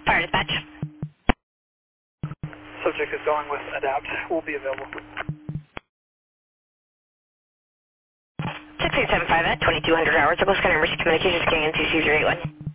Fire dispatch. Subject is going with Adapt. Will be available. 6875 at 2200 hours. Circle scanner emergency communications getting into 2381.